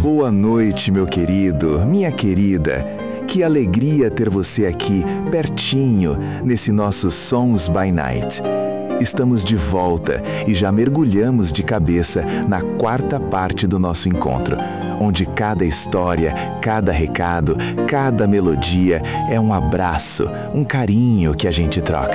Boa noite, meu querido, minha querida. Que alegria ter você aqui, pertinho, nesse nosso Songs by Night. Estamos de volta e já mergulhamos de cabeça na quarta parte do nosso encontro, onde cada história, cada recado, cada melodia é um abraço, um carinho que a gente troca.